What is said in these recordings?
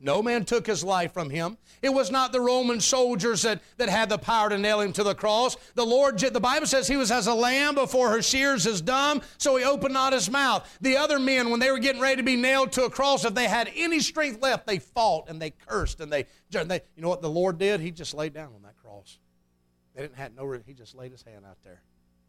No man took his life from him. It was not the Roman soldiers that had the power to nail him to the cross. The Bible says he was as a lamb before her shears is dumb, so he opened not his mouth. The other men, when they were getting ready to be nailed to a cross, if they had any strength left, they fought and they cursed and they you know what the Lord did? He just laid down on that cross. They didn't have he just laid his hand out there.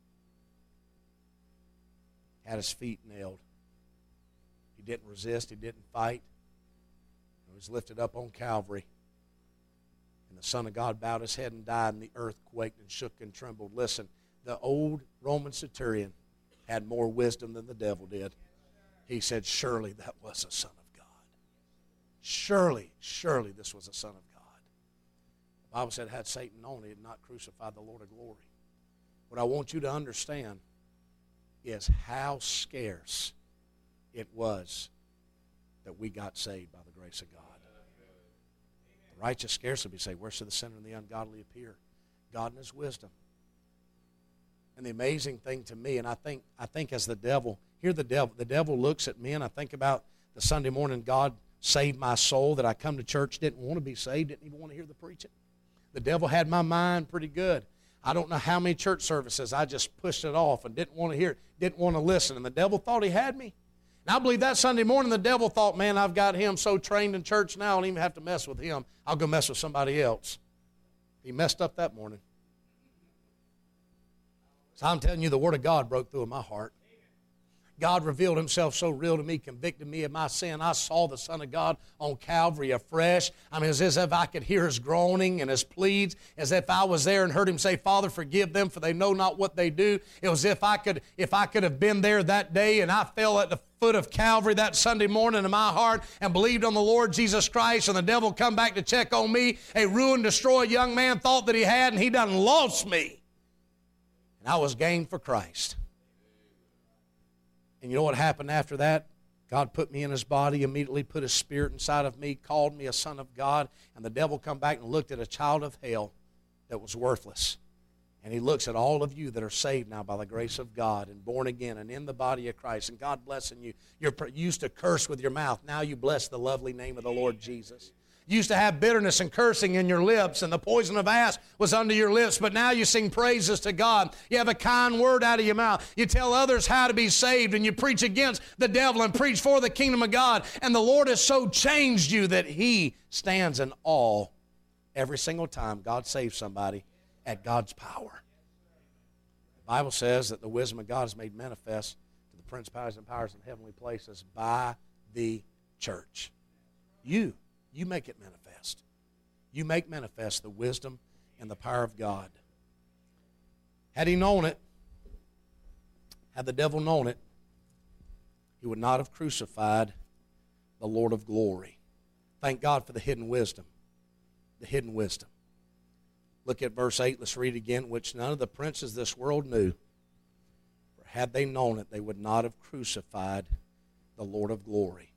Had his feet nailed. He didn't resist. He didn't fight. He was lifted up on Calvary. And the Son of God bowed his head and died, and the earth quaked and shook and trembled. Listen, the old Roman centurion had more wisdom than the devil did. He said, surely that was a Son of God. Surely this was a Son of God. The Bible said, had Satan known, he had not crucified the Lord of glory. What I want you to understand is how scarce it was that we got saved by the grace of God. The righteous scarcely be saved. Where should the sinner and the ungodly appear? God in his wisdom. And the amazing thing to me, and I think as the devil looks at me, and I think about the Sunday morning God saved my soul, that I come to church, didn't want to be saved, didn't even want to hear the preaching. The devil had my mind pretty good. I don't know how many church services I just pushed it off and didn't want to hear, didn't want to listen, and the devil thought he had me. And I believe that Sunday morning the devil thought, man, I've got him so trained in church now I don't even have to mess with him. I'll go mess with somebody else. He messed up that morning. So I'm telling you, the Word of God broke through in my heart. God revealed himself so real to me, convicted me of my sin. I saw the Son of God on Calvary afresh. I mean, it's as if I could hear his groaning and his pleads, as if I was there and heard him say, Father, forgive them, for they know not what they do. It was if I could have been there that day and I fell at the foot of Calvary that Sunday morning in my heart and believed on the Lord Jesus Christ, and the devil come back to check on me, a ruined, destroyed young man thought that he had, and he done lost me. And I was game for Christ. And you know what happened after that? God put me in his body, immediately put his spirit inside of me, called me a son of God, and the devil come back and looked at a child of hell that was worthless. And he looks at all of you that are saved now by the grace of God and born again and in the body of Christ, and God blessing you. You used to curse with your mouth. Now you bless the lovely name of the Lord Jesus. You used to have bitterness and cursing in your lips, and the poison of asp was under your lips, but now you sing praises to God. You have a kind word out of your mouth. You tell others how to be saved, and you preach against the devil and preach for the kingdom of God. And the Lord has so changed you that he stands in awe every single time God saves somebody at God's power. The Bible says that the wisdom of God is made manifest to the principalities and powers in heavenly places by the church. You make it manifest. You make manifest the wisdom and the power of God. Had he known it, had the devil known it, he would not have crucified the Lord of glory. Thank God for the hidden wisdom. The hidden wisdom. Look at verse 8. Let's read it again. Which none of the princes of this world knew. For had they known it, they would not have crucified the Lord of glory.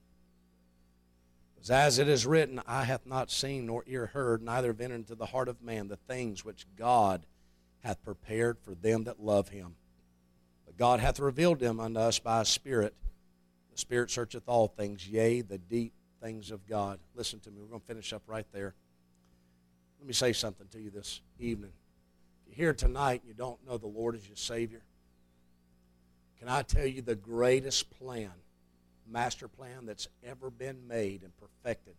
As it is written, eye hath not seen nor ear heard, neither have entered into the heart of man the things which God hath prepared for them that love him. But God hath revealed them unto us by his Spirit. The Spirit searcheth all things, yea, the deep things of God. Listen to me. We're going to finish up right there. Let me say something to you this evening. If you're here tonight and you don't know the Lord as your Savior, can I tell you the greatest plan, master plan that's ever been made and perfected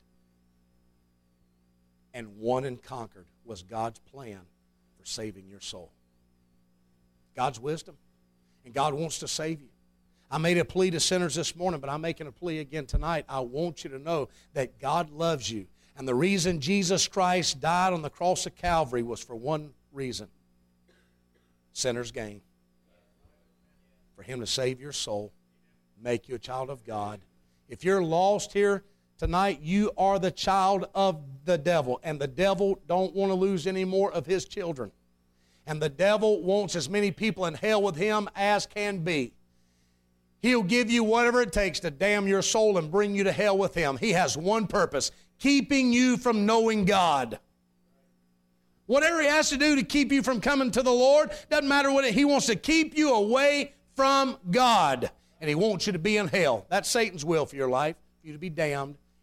and won and conquered was God's plan for saving your soul. God's wisdom. And God wants to save you. I made a plea to sinners this morning, but I'm making a plea again tonight. I want you to know that God loves you. And the reason Jesus Christ died on the cross of Calvary was for one reason. Sinners gain. For him to save your soul. Make you a child of God. If you're lost here tonight, you are the child of the devil. And the devil don't want to lose any more of his children. And the devil wants as many people in hell with him as can be. He'll give you whatever it takes to damn your soul and bring you to hell with him. He has one purpose, keeping you from knowing God. Whatever he has to do to keep you from coming to the Lord, doesn't matter what he wants to keep you away from God. And he wants you to be in hell. That's Satan's will for your life, for you to be damned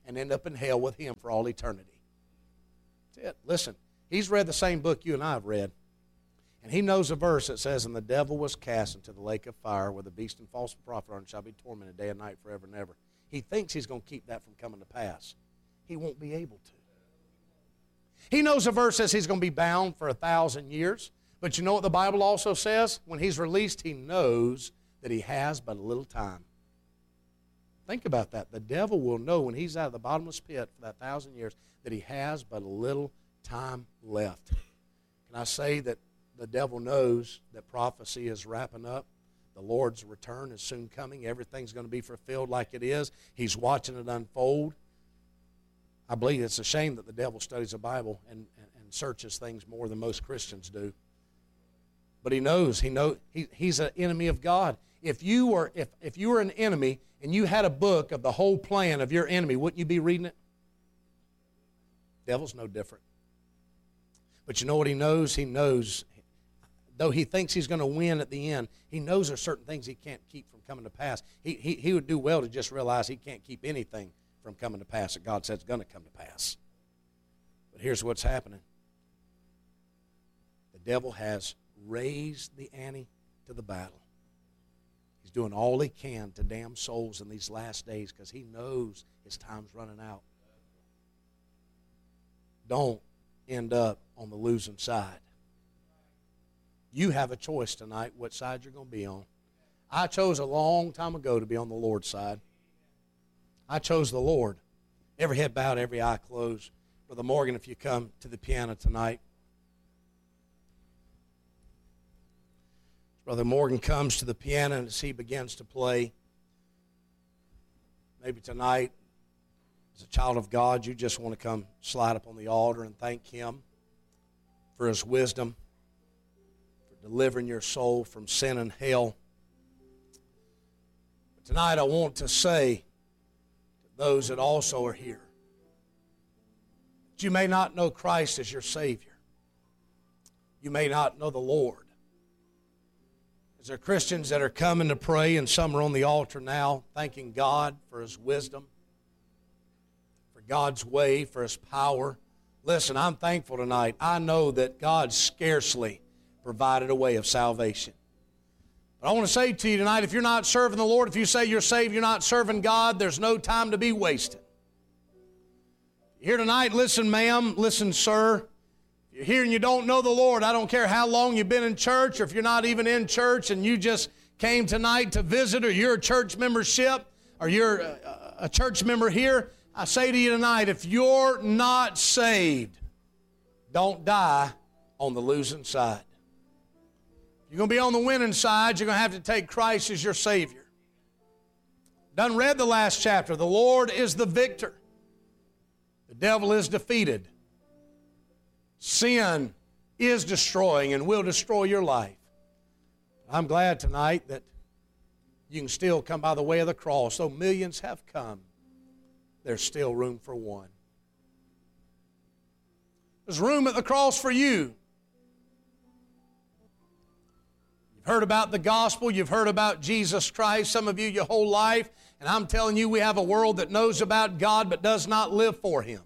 and end up in hell with him for all eternity. That's it. Listen, he's read the same book you and I have read. And he knows a verse that says, and the devil was cast into the lake of fire where the beast and false prophet are and shall be tormented day and night forever and ever. He thinks he's going to keep that from coming to pass. He won't be able to. He knows a verse says he's going to be bound for 1,000 years. But you know what the Bible also says? When he's released, he knows that he has but a little time. Think about that. The devil will know when he's out of the bottomless pit for that 1,000 years that he has but a little time left. Can I say that the devil knows that prophecy is wrapping up? The Lord's return is soon coming. Everything's going to be fulfilled like it is. He's watching it unfold. I believe it's a shame that the devil studies the Bible and searches things more than most Christians do. But he knows. He's an enemy of God. If you were an enemy and you had a book of the whole plan of your enemy, wouldn't you be reading it? Devil's no different. But you know what he knows? He knows, though he thinks he's going to win at the end, he knows there's certain things he can't keep from coming to pass. He would do well to just realize he can't keep anything from coming to pass that God says is going to come to pass. But here's what's happening. The devil has raised the ante to the battle. He's doing all he can to damn souls in these last days because he knows his time's running out. Don't end up on the losing side. You have a choice tonight what side you're going to be on. I chose a long time ago to be on the Lord's side. I chose the Lord. Every head bowed, every eye closed. Brother Morgan, if you come to the piano tonight. Brother Morgan comes to the piano and as he begins to play, maybe tonight, as a child of God, you just want to come slide up on the altar and thank him for his wisdom, for delivering your soul from sin and hell. But tonight I want to say to those that also are here that you may not know Christ as your Savior. You may not know the Lord. There are Christians that are coming to pray, and some are on the altar now, thanking God for his wisdom, for God's way, for his power. Listen, I'm thankful tonight. I know that God scarcely provided a way of salvation. But I want to say to you tonight, if you're not serving the Lord, if you say you're saved, you're not serving God, there's no time to be wasted. Here tonight, listen, ma'am, listen, sir. You're here and you don't know the Lord. I don't care how long you've been in church or if you're not even in church and you just came tonight to visit or you're a church membership or you're a church member here. I say to you tonight, if you're not saved, don't die on the losing side. You're going to be on the winning side. You're going to have to take Christ as your Savior. Done read the last chapter. The Lord is the victor. The devil is defeated. Sin is destroying and will destroy your life. I'm glad tonight that you can still come by the way of the cross. Though millions have come, there's still room for one. There's room at the cross for you. You've heard about the gospel. You've heard about Jesus Christ. Some of you your whole life. And I'm telling you, we have a world that knows about God but does not live for him.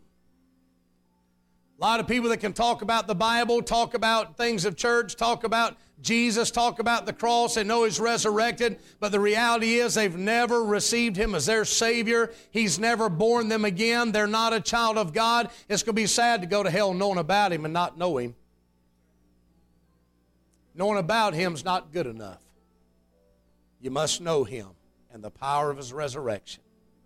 A lot of people that can talk about the Bible, talk about things of church, talk about Jesus, talk about the cross, they know he's resurrected, but the reality is they've never received him as their Savior. He's never born them again. They're not a child of God. It's going to be sad to go to hell knowing about him and not know him. Knowing about him is not good enough. You must know him and the power of his resurrection.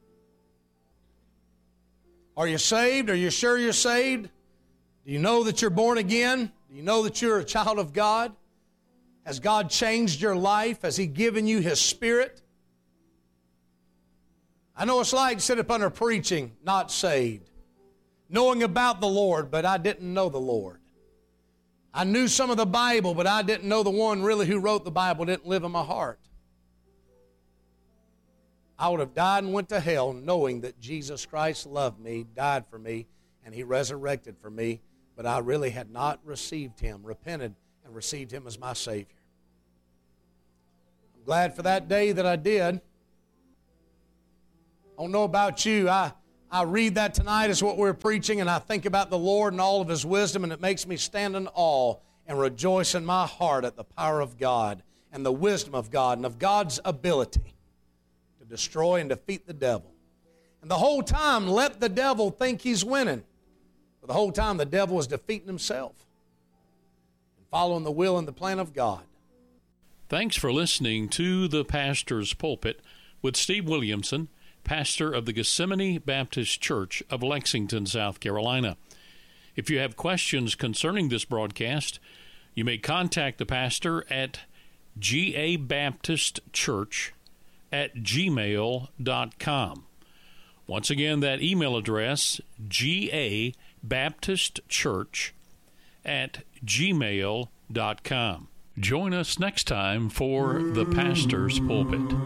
Are you saved? Are you sure you're saved? Do you know that you're born again? Do you know that you're a child of God? Has God changed your life? Has he given you his Spirit? I know it's like sitting up under preaching, not saved. Knowing about the Lord, but I didn't know the Lord. I knew some of the Bible, but I didn't know the one really who wrote the Bible didn't live in my heart. I would have died and went to hell knowing that Jesus Christ loved me, died for me, and he resurrected for me, but I really had not received him, repented, and received him as my Savior. I'm glad for that day that I did. I don't know about you. I I read that tonight as what we're preaching, and I think about the Lord and all of His wisdom, and it makes me stand in awe and rejoice in my heart at the power of God and the wisdom of God and of God's ability to destroy and defeat the devil. And the whole time, let the devil think he's winning. But the whole time, the devil is defeating himself and following the will and the plan of God. Thanks for listening to The Pastor's Pulpit with Steve Williamson, pastor of the Gethsemane Baptist Church of Lexington, South Carolina. If you have questions concerning this broadcast, you may contact the pastor at gabaptistchurch@gmail.com. Once again, that email address, gabaptistchurch@gmail.com. Join us next time for The Pastor's Pulpit.